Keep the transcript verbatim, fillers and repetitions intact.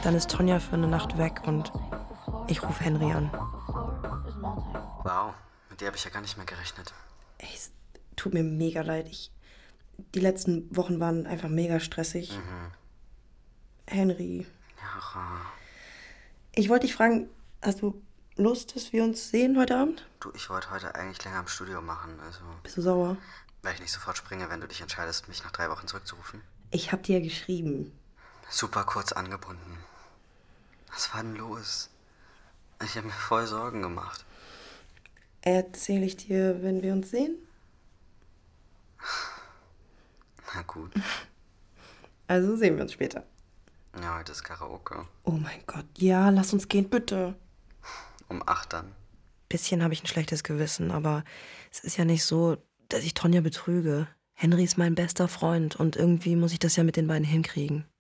Dann ist Tonja für eine Nacht weg und ich rufe Henry an. Wow, mit dir habe ich ja gar nicht mehr gerechnet. Ey, es tut mir mega leid. Ich, die letzten Wochen waren einfach mega stressig. Mhm. Henry, Ja, ich wollte dich fragen, hast du Lust, dass wir uns sehen heute Abend? du, ich wollte heute eigentlich länger im Studio machen, also... Bist du sauer? Weil ich nicht sofort springe, wenn du dich entscheidest, mich nach drei Wochen zurückzurufen. Ich hab dir ja geschrieben. Super kurz angebunden. Was war denn los? Ich habe mir voll Sorgen gemacht. Erzähle ich dir, wenn wir uns sehen? Na gut. Also sehen wir uns später. Ja, heute ist Karaoke. Oh mein Gott, ja, lass uns gehen, bitte. Um acht dann. Bisschen habe ich ein schlechtes Gewissen, aber es ist ja nicht so, dass ich Tonja betrüge. Henry ist mein bester Freund und irgendwie muss ich das ja mit den beiden hinkriegen.